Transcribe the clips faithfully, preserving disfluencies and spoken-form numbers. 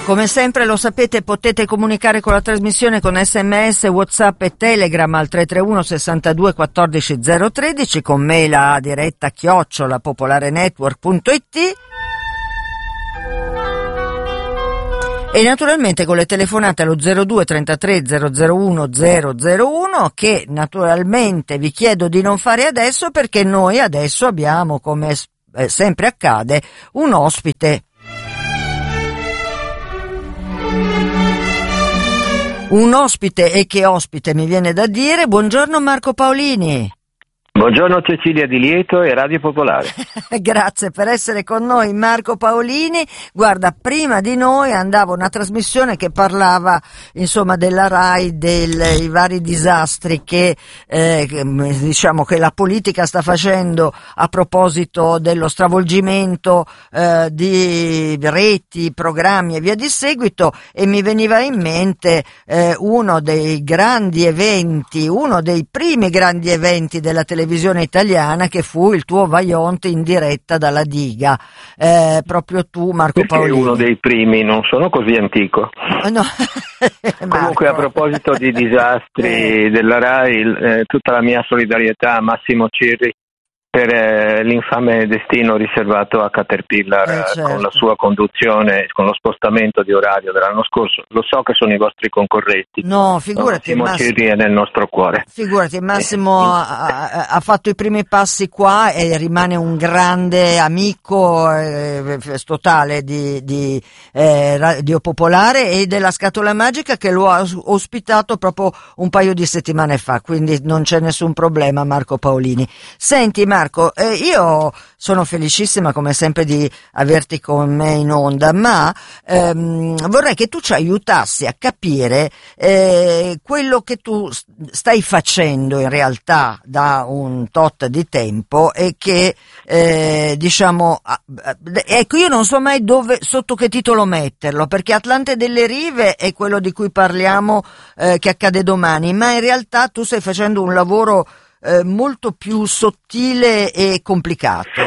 Come sempre lo sapete, potete comunicare con la trasmissione con sms, WhatsApp e Telegram al tre tre uno sessantadue quattordici zero uno tre, con mail a diretta chiocciola popolarenetwork punto it e naturalmente con le telefonate allo zero due trentatré zero zero uno zero zero uno, che naturalmente vi chiedo di non fare adesso, perché noi adesso abbiamo, come eh, sempre accade, un ospite. Un ospite, e che ospite mi viene da dire. Buongiorno Marco Paolini. Buongiorno Cecilia Di Lieto e Radio Popolare. Grazie per essere con noi Marco Paolini. Guarda, prima di noi andava una trasmissione che parlava insomma della RAI, dei vari disastri che eh, diciamo che la politica sta facendo a proposito dello stravolgimento eh, di reti, programmi e via di seguito, e mi veniva in mente eh, uno dei grandi eventi, uno dei primi grandi eventi della televisione italiana, che fu il tuo Vajont in diretta dalla diga, eh, proprio tu Marco Perché Paolini. Uno dei primi, non sono così antico. No. Comunque, a proposito di disastri eh. della RAI, eh, tutta la mia solidarietà a Massimo Cirri per eh, l'infame destino riservato a Caterpillar, eh, certo. con la sua conduzione, con lo spostamento di orario dell'anno scorso. Lo so che sono i vostri concorrenti. No, figurati. Massimo Massimo Cirri è nel nostro cuore. Figurati, Massimo eh. ha, ha fatto i primi passi qua e rimane un grande amico eh, totale di, di eh, Radio Popolare e della Scatola Magica, che lo ha ospitato proprio un paio di settimane fa, quindi non c'è nessun problema Marco Paolini. Senti Marco, eh, io sono felicissima come sempre di averti con me in onda, ma ehm, vorrei che tu ci aiutassi a capire eh, quello che tu stai facendo in realtà da un tot di tempo e che eh, diciamo ecco, io non so mai dove, sotto che titolo metterlo, perché Atlante delle Rive è quello di cui parliamo eh, che accade domani, ma in realtà tu stai facendo un lavoro Eh, molto più sottile e complicato.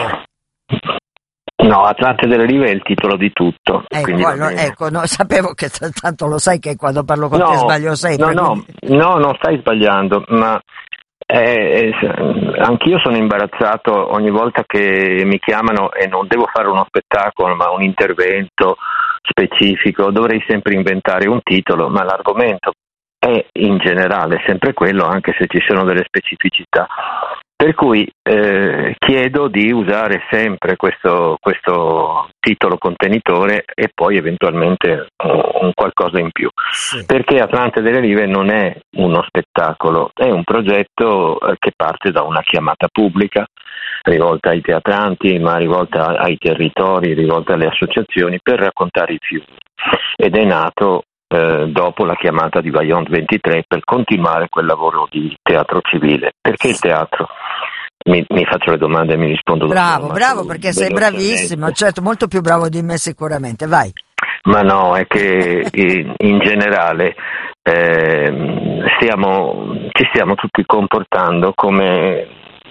No, Atlante delle Rive è il titolo di tutto. Ecco, allora, ecco no, sapevo che t- tanto lo sai che quando parlo con no, te sbaglio sempre. No, quindi... no, no, non stai sbagliando, ma eh, eh, anch'io sono imbarazzato ogni volta che mi chiamano e non devo fare uno spettacolo, ma un intervento specifico. Dovrei sempre inventare un titolo, ma l'argomento è in generale sempre quello, anche se ci sono delle specificità. Per cui eh, chiedo di usare sempre questo, questo titolo contenitore e poi eventualmente un, un qualcosa in più. Sì. Perché Atlante delle Rive non è uno spettacolo, è un progetto eh, che parte da una chiamata pubblica rivolta ai teatranti, ma rivolta ai territori, rivolta alle associazioni, per raccontare i fiumi. Ed è nato Eh, dopo la chiamata di Vajont ventitré per continuare quel lavoro di teatro civile. Perché il teatro? Mi, mi faccio le domande e mi rispondo. Bravo, bravo, perché sei bravissimo, certo, molto più bravo di me sicuramente, vai. Ma no, è che in, in generale eh, stiamo, ci stiamo tutti comportando come,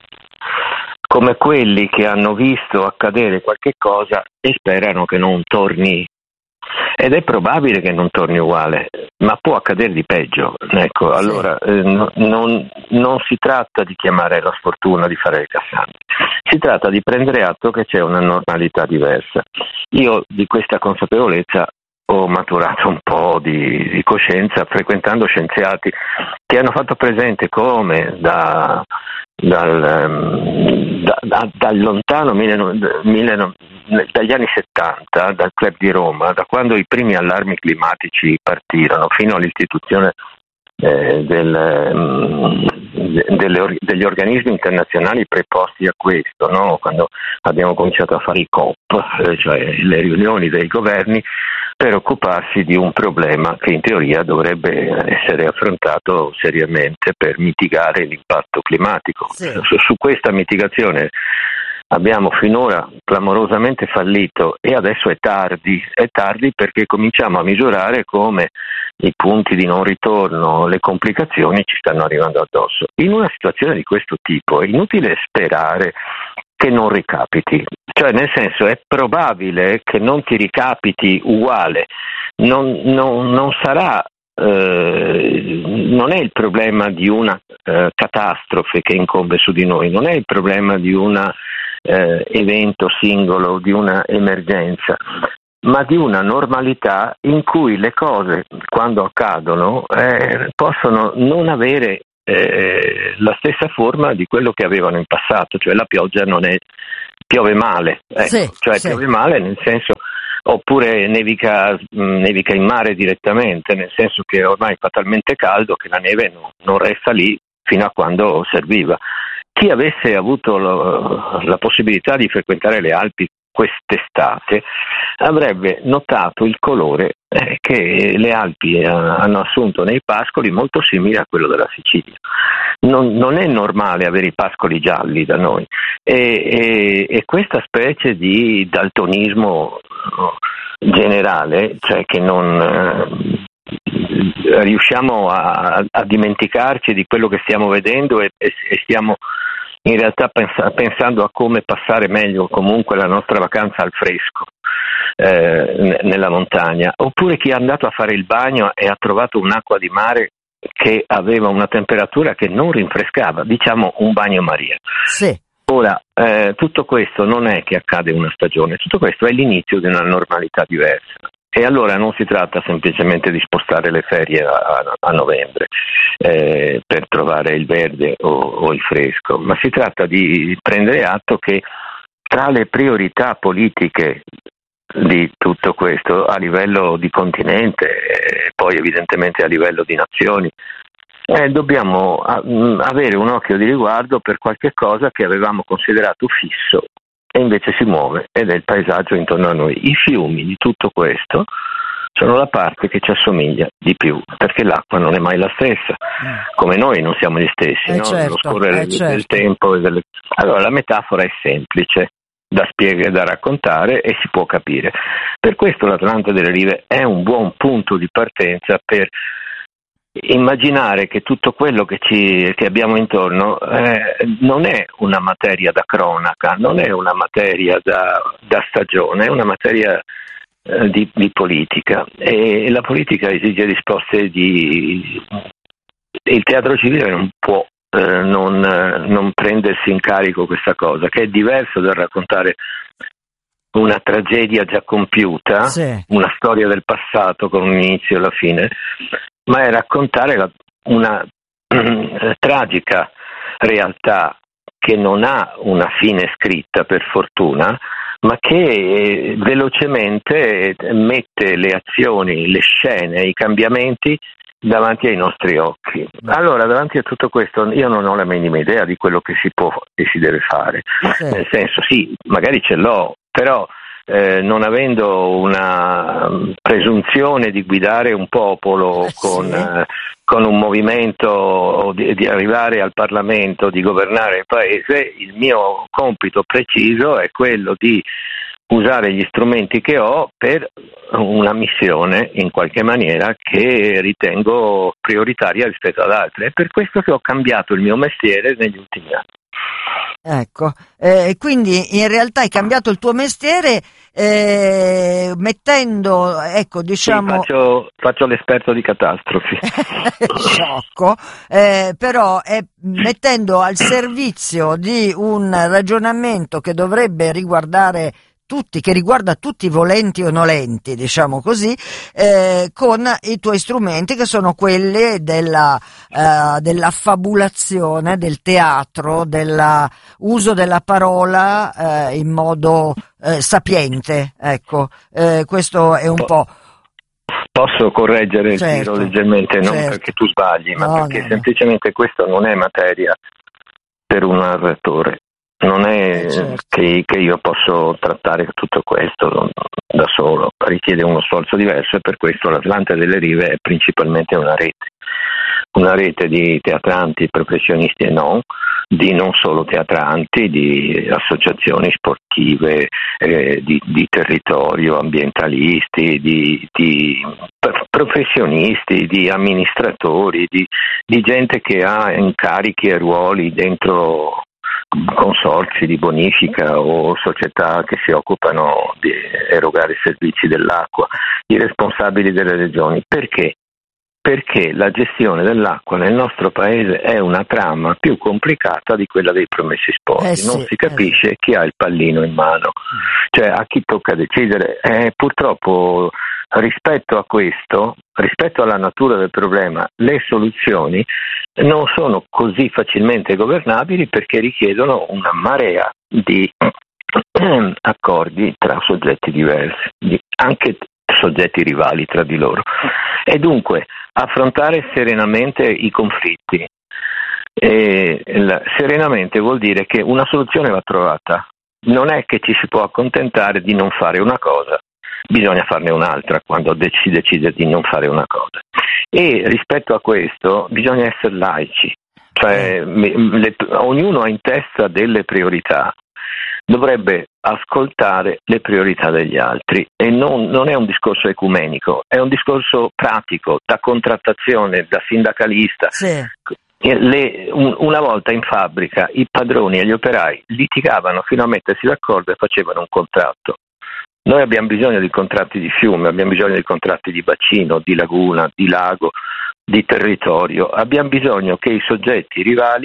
come quelli che hanno visto accadere qualche cosa e sperano che non torni. Ed è probabile che non torni uguale, ma può accadere di peggio. Ecco, allora eh, no, non, non si tratta di chiamare la sfortuna di fare il Cassandra, si tratta di prendere atto che c'è una normalità diversa. Io di questa consapevolezza ho maturato un po' di, di coscienza frequentando scienziati che hanno fatto presente come da Dal, da, da, dal lontano mille, mille, dagli anni settanta, dal Club di Roma, da quando i primi allarmi climatici partirono fino all'istituzione eh, del, delle, degli organismi internazionali preposti a questo, no? Quando abbiamo cominciato a fare i COP, eh, cioè le riunioni dei governi per occuparsi di un problema che in teoria dovrebbe essere affrontato seriamente per mitigare l'impatto climatico. Sì. Su, su questa mitigazione abbiamo finora clamorosamente fallito e adesso è tardi, è tardi perché cominciamo a misurare come i punti di non ritorno, le complicazioni ci stanno arrivando addosso. In una situazione di questo tipo è inutile sperare che non ricapiti, cioè nel senso è probabile che non ti ricapiti uguale, non, non, non sarà, eh, non è il problema di una eh, catastrofe che incombe su di noi, non è il problema di un eh, evento singolo, di una emergenza, ma di una normalità in cui le cose, quando accadono, eh, possono non avere eh, la stessa forma di quello che avevano in passato, cioè la pioggia non è, piove male, ecco, sì, cioè sì. piove male nel senso, oppure nevica, nevica in mare direttamente, nel senso che ormai fa talmente caldo che la neve non, non resta lì fino a quando serviva. Chi avesse avuto lo, la possibilità di frequentare le Alpi quest'estate avrebbe notato il colore eh, che le Alpi eh, hanno assunto nei pascoli, molto simile a quello della Sicilia. Non, non è normale avere i pascoli gialli da noi e, e, e questa specie di daltonismo no, generale, cioè che non eh, riusciamo a, a dimenticarci di quello che stiamo vedendo e, e, e stiamo in realtà pensa, pensando a come passare meglio comunque la nostra vacanza al fresco eh, nella montagna, oppure chi è andato a fare il bagno e ha trovato un'acqua di mare che aveva una temperatura che non rinfrescava, diciamo un bagno Maria. Sì. Ora, eh, tutto questo non è che accade una stagione, tutto questo è l'inizio di una normalità diversa. E allora non si tratta semplicemente di spostare le ferie a, a novembre eh, per trovare il verde o, o il fresco, ma si tratta di prendere atto che tra le priorità politiche di tutto questo a livello di continente e poi evidentemente a livello di nazioni eh, dobbiamo a, mh, avere un occhio di riguardo per qualche cosa che avevamo considerato fisso e invece si muove ed è il paesaggio intorno a noi. I fiumi di tutto questo sono la parte che ci assomiglia di più, perché l'acqua non è mai la stessa, come noi non siamo gli stessi, eh no? certo, Lo scorrere eh del certo. tempo. E delle... Allora la metafora è semplice da spiegare, da raccontare e si può capire. Per questo l'Atlante delle Rive è un buon punto di partenza per immaginare che tutto quello che, ci, che abbiamo intorno eh, non è una materia da cronaca, non è una materia da, da stagione, è una materia eh, di, di politica e la politica esige risposte di... Il teatro civile non può eh, non, non prendersi in carico questa cosa, che è diverso dal raccontare una tragedia già compiuta, sì. Una storia del passato con un inizio e la fine, ma è raccontare la, una eh, tragica realtà che non ha una fine scritta per fortuna, ma che eh, velocemente mette le azioni, le scene, i cambiamenti davanti ai nostri occhi. Allora, davanti a tutto questo io non ho la minima idea di quello che si può e si deve fare, sì. Nel senso sì, magari ce l'ho, però Eh, non avendo una presunzione di guidare un popolo eh, con, sì. eh, con un movimento o di, di arrivare al Parlamento, di governare il paese, il mio compito preciso è quello di usare gli strumenti che ho per una missione in qualche maniera che ritengo prioritaria rispetto ad altre. È per questo che ho cambiato il mio mestiere negli ultimi anni. Ecco, eh, quindi in realtà hai cambiato il tuo mestiere eh, mettendo, ecco, diciamo... Sì, faccio, faccio l'esperto di catastrofi. Sciocco, eh, però è mettendo al servizio di un ragionamento che dovrebbe riguardare tutti, che riguarda tutti volenti o nolenti, diciamo così, eh, con i tuoi strumenti che sono quelli della, eh, dell'affabulazione, del teatro, dell'uso della parola eh, in modo eh, sapiente, ecco, eh, questo è un po'... Posso correggere il certo, tiro leggermente, non certo. perché tu sbagli, ma no, perché no, semplicemente no. Questo non è materia per un narratore. Non è eh, certo. che, che io posso trattare tutto questo da solo, richiede uno sforzo diverso e per questo l'Atlante delle Rive è principalmente una rete, una rete di teatranti, professionisti e non, di non solo teatranti, di associazioni sportive, eh, di, di territorio, ambientalisti, di, di professionisti, di amministratori, di, di gente che ha incarichi e ruoli dentro consorzi di bonifica o società che si occupano di erogare i servizi dell'acqua, i responsabili delle regioni. Perché? Perché la gestione dell'acqua nel nostro paese è una trama più complicata di quella dei Promessi Sposi. Eh sì, non si capisce eh sì. chi ha il pallino in mano, cioè a chi tocca decidere. Eh, purtroppo rispetto a questo, rispetto alla natura del problema, le soluzioni non sono così facilmente governabili perché richiedono una marea di accordi tra soggetti diversi, anche soggetti rivali tra di loro. E dunque affrontare serenamente i conflitti. E la, serenamente vuol dire che una soluzione va trovata. Non è che ci si può accontentare di non fare una cosa, bisogna farne un'altra quando si decide di non fare una cosa. E rispetto a questo bisogna essere laici, cioè le, ognuno ha in testa delle priorità, dovrebbe ascoltare le priorità degli altri e non, non è un discorso ecumenico, è un discorso pratico, da contrattazione, da sindacalista. Sì. Le, un, una volta in fabbrica i padroni e gli operai litigavano fino a mettersi d'accordo e facevano un contratto. Noi abbiamo bisogno di contratti di fiume, abbiamo bisogno di contratti di bacino, di laguna, di lago, di territorio. Abbiamo bisogno che i soggetti rivali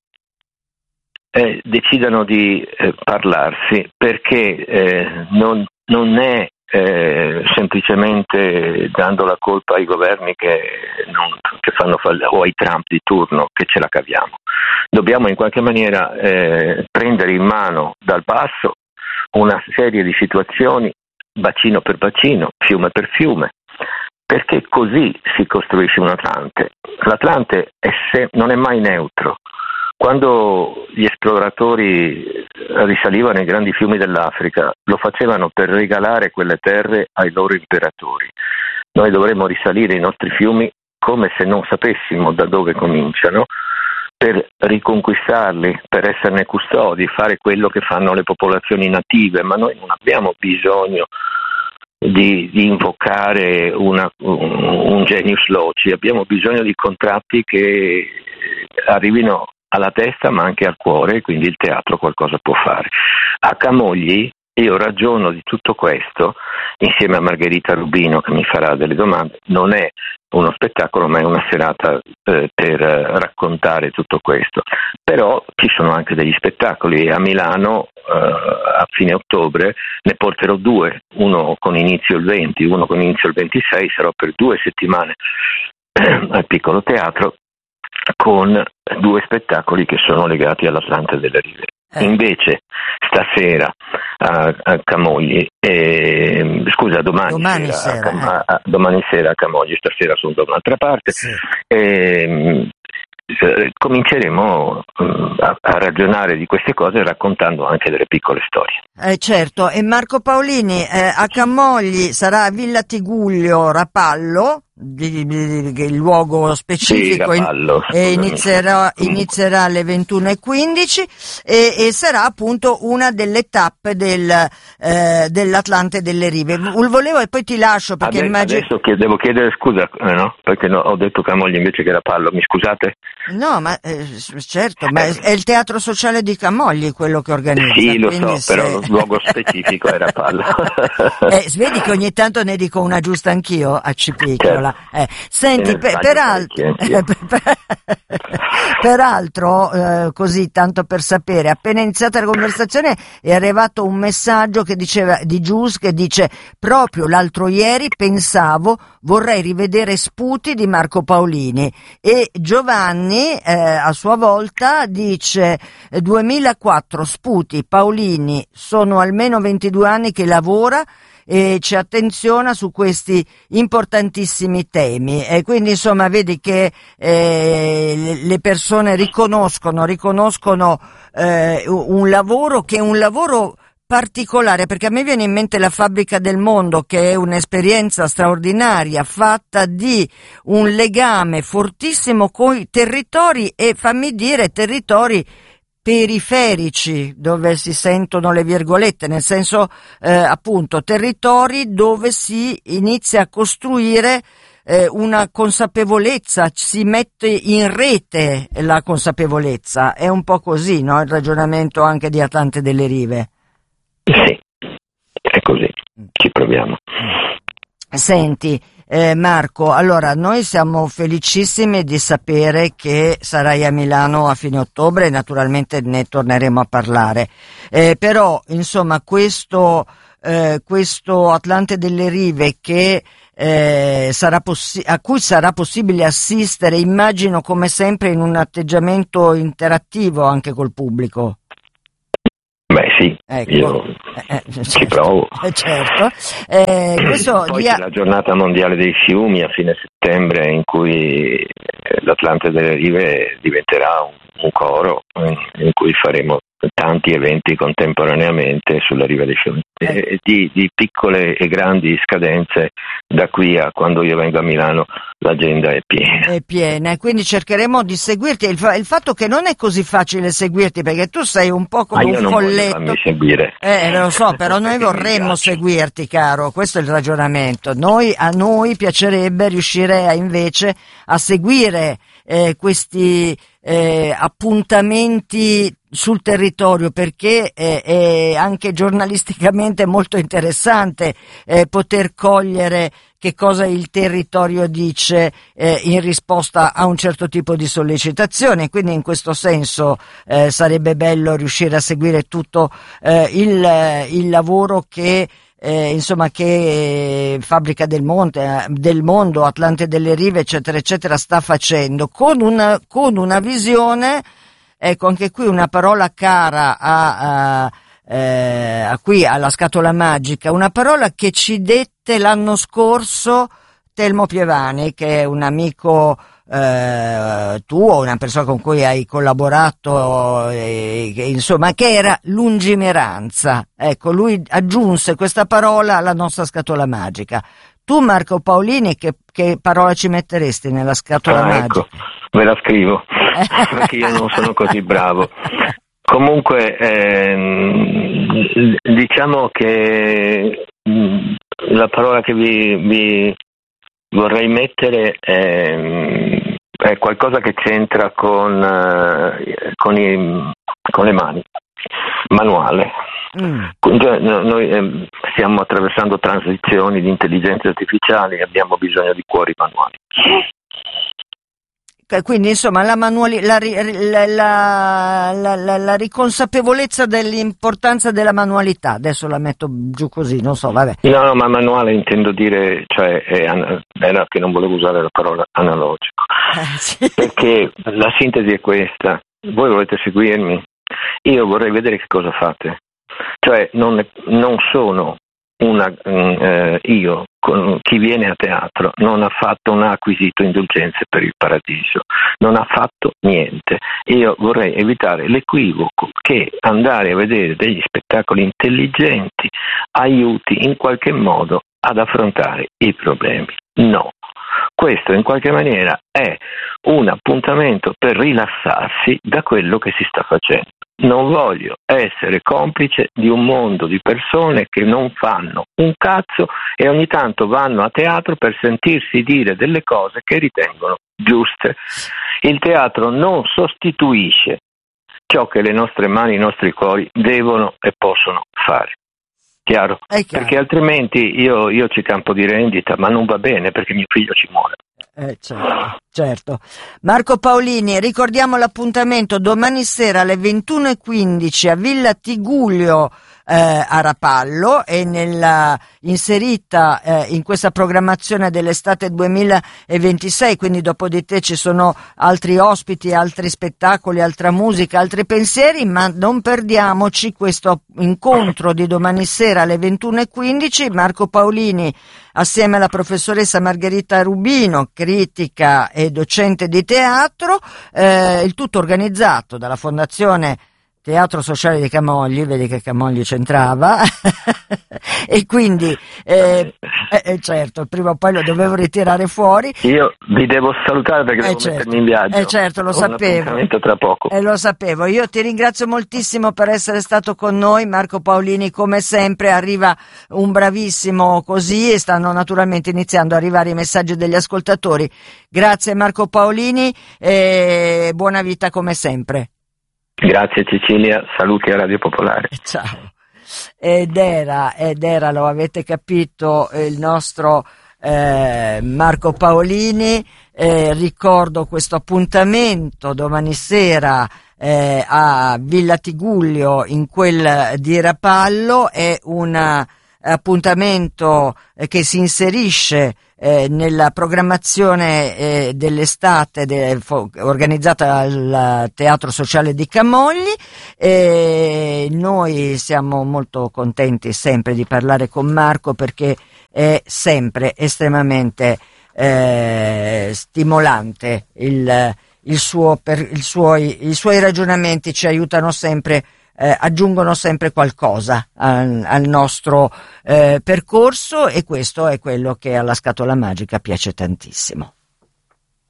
eh, decidano di eh, parlarsi, perché eh, non, non è eh, semplicemente dando la colpa ai governi che, non, che fanno fall- o ai Trump di turno che ce la caviamo. Dobbiamo in qualche maniera eh, prendere in mano dal basso una serie di situazioni, bacino per bacino, fiume per fiume, perché così si costruisce un Atlante. L'Atlante è se- non è mai neutro. Quando gli esploratori risalivano i grandi fiumi dell'Africa, lo facevano per regalare quelle terre ai loro imperatori. Noi dovremmo risalire i nostri fiumi come se non sapessimo da dove cominciano, per riconquistarli, per esserne custodi, fare quello che fanno le popolazioni native, ma noi non abbiamo bisogno di, di invocare una, un, un genius loci, abbiamo bisogno di contratti che arrivino alla testa ma anche al cuore, quindi il teatro qualcosa può fare. A Camogli io ragiono di tutto questo insieme a Margherita Rubino che mi farà delle domande. Non è uno spettacolo ma è una serata eh, per raccontare tutto questo, però ci sono anche degli spettacoli. A Milano eh, a fine ottobre ne porterò due, uno con inizio il venti, uno con inizio il ventisei, sarò per due settimane al Piccolo Teatro con due spettacoli che sono legati all'Atlante delle Rive. Eh. Invece stasera a, a Camogli, eh, scusa domani, domani sera, sera, a, a, a, domani sera a Camogli, stasera sono da un'altra parte. Sì. Eh, cominceremo a, a ragionare di queste cose raccontando anche delle piccole storie. Eh, certo, e Marco Paolini eh, a Camogli sarà a Villa Tigullio Rapallo, di, di, di, il luogo specifico, sì, Rapallo, in, e inizierà, inizierà alle ventuno e quindici e, e sarà appunto una delle tappe del, eh, dell'Atlante delle Rive. Volevo e poi ti lascio perché adesso, immagino... adesso che devo chiedere scusa, eh, no? Perché no, ho detto Camogli invece che Rapallo, mi scusate? No, ma eh, certo, ma è il teatro sociale di Camogli quello che organizza. Sì, lo so, se... però il luogo specifico è Rapallo. eh, vedi che ogni tanto ne dico una giusta anch'io a Cipicchiola. Eh, senti, per, peraltro, eh, per, peraltro eh, così tanto per sapere, appena iniziata la conversazione è arrivato un messaggio che diceva di Gius che dice: proprio l'altro ieri pensavo vorrei rivedere Sputi di Marco Paolini, e Giovanni eh, a sua volta dice duemilaquattro Sputi, Paolini, sono almeno ventidue anni che lavora e ci attenziona su questi importantissimi temi, e quindi insomma vedi che eh, le persone riconoscono riconoscono eh, un lavoro che è un lavoro particolare, perché a me viene in mente la Fabbrica del Mondo, che è un'esperienza straordinaria fatta di un legame fortissimo con i territori, e fammi dire territori periferici, dove si sentono le virgolette, nel senso eh, appunto territori dove si inizia a costruire eh, una consapevolezza, si mette in rete la consapevolezza, è un po' così, no? Il ragionamento anche di Atlante delle Rive. Sì, è così, ci proviamo. Senti, eh, Marco, allora noi siamo felicissimi di sapere che sarai a Milano a fine ottobre, naturalmente ne torneremo a parlare, eh, però insomma questo, eh, questo Atlante delle Rive che eh, sarà possi- a cui sarà possibile assistere, immagino come sempre in un atteggiamento interattivo anche col pubblico. Beh sì, ecco. io eh, eh, certo, ci provo. Eh, certo. Eh, questo Poi dia... c'è la giornata mondiale dei fiumi a fine settembre in cui l'Atlante delle Rive diventerà un, un coro in, in cui faremo tanti eventi contemporaneamente sulla riva dei fiumi, eh. e, di, di piccole e grandi scadenze. Da qui a quando io vengo a Milano l'agenda è piena. È piena, e quindi cercheremo di seguirti. Il, fa- il fatto che non è così facile seguirti, perché tu sei un po' come Ma io un non folletto. voglio farmi seguire. Eh, lo so, però noi vorremmo seguirti, caro, questo è il ragionamento. Noi, a noi piacerebbe riuscire a, invece a seguire eh, questi eh, appuntamenti sul territorio, perché è, è anche giornalisticamente molto interessante eh, poter cogliere che cosa il territorio dice eh, in risposta a un certo tipo di sollecitazione, quindi in questo senso eh, sarebbe bello riuscire a seguire tutto eh, il, il lavoro che Eh, insomma che Fabbrica del Monte, del Mondo, Atlante delle Rive, eccetera eccetera, sta facendo con una, con una visione, ecco anche qui una parola cara a, a, eh, a qui alla Scatola Magica, una parola che ci dette l'anno scorso Telmo Pievani, che è un amico eh, tuo, una persona con cui hai collaborato, eh, che, insomma, che era lungimiranza. Ecco, lui aggiunse questa parola alla nostra Scatola Magica. Tu, Marco Paolini, che, che parola ci metteresti nella Scatola ah, Magica? Ecco, ve la scrivo, perché io non sono così bravo. Comunque, ehm, diciamo che mh, la parola che vi, vi vorrei mettere è, è qualcosa che c'entra con, eh, con, i, con le mani, manuale. Mm. Noi eh, stiamo attraversando transizioni di intelligenza artificiale e abbiamo bisogno di cuori manuali. Quindi insomma la, manuali, la, la, la, la, la, la riconsapevolezza dell'importanza della manualità, adesso la metto giù così, non so, vabbè. No, no, ma manuale intendo dire, cioè, è, è che non volevo usare la parola analogico, eh, sì. Perché la sintesi è questa: voi volete seguirmi, io vorrei vedere che cosa fate, cioè non, non sono una, eh, io, con chi viene a teatro non ha fatto, non ha acquisito indulgenze per il paradiso, non ha fatto niente. Io vorrei evitare l'equivoco che andare a vedere degli spettacoli intelligenti aiuti in qualche modo ad affrontare i problemi. No, questo in qualche maniera è un appuntamento per rilassarsi da quello che si sta facendo. Non voglio essere complice di un mondo di persone che non fanno un cazzo e ogni tanto vanno a teatro per sentirsi dire delle cose che ritengono giuste. Il teatro non sostituisce ciò che le nostre mani, i nostri cuori devono e possono fare. Chiaro? Perché altrimenti io, io ci campo di rendita, ma non va bene perché mio figlio ci muore. Eh, certo, certo. Marco Paolini, ricordiamo l'appuntamento domani sera alle ventuno e quindici a Villa Tigullio eh, a Rapallo, e nella, inserita eh, in questa programmazione dell'estate duemilaventisei, quindi dopo di te ci sono altri ospiti, altri spettacoli, altra musica, altri pensieri, ma non perdiamoci questo incontro di domani sera alle ventuno e quindici. Marco Paolini assieme alla professoressa Margherita Rubino, critica e docente di teatro, eh, il tutto organizzato dalla Fondazione Teatro Sociale di Camogli, vedi che Camogli c'entrava, e quindi eh, eh, certo, prima o poi lo dovevo ritirare fuori. Io vi devo salutare perché eh devo certo, mettermi in viaggio. Eh certo, lo Ho sapevo. Un appuntamento tra poco. Eh, lo sapevo. Io ti ringrazio moltissimo per essere stato con noi, Marco Paolini, come sempre arriva un bravissimo così e stanno naturalmente iniziando ad arrivare i messaggi degli ascoltatori. Grazie Marco Paolini e buona vita come sempre. Grazie Cecilia, saluti a Radio Popolare. Ciao. Ed era, ed era, lo avete capito, il nostro eh, Marco Paolini. Eh, ricordo questo appuntamento domani sera eh, a Villa Tigullio in quel di Rapallo. È un appuntamento eh, che si inserisce eh, nella programmazione eh, dell'estate de, fo, organizzata al Teatro Sociale di Camogli. E noi siamo molto contenti sempre di parlare con Marco perché è sempre estremamente eh, stimolante il, il suo, per, il suoi, i suoi ragionamenti ci aiutano sempre. Eh, aggiungono sempre qualcosa al, al nostro eh, percorso, e questo è quello che alla Scatola Magica piace tantissimo.